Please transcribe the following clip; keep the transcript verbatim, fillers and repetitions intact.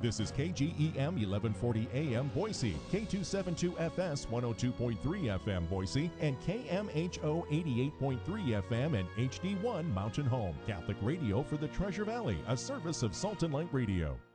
This is K G E M eleven forty A M Boise, K two seventy-two F S one oh two point three F M Boise, and K M H O eighty-eight point three F M and H D one Mountain Home. Catholic radio for the Treasure Valley, a service of Salt and Light Radio.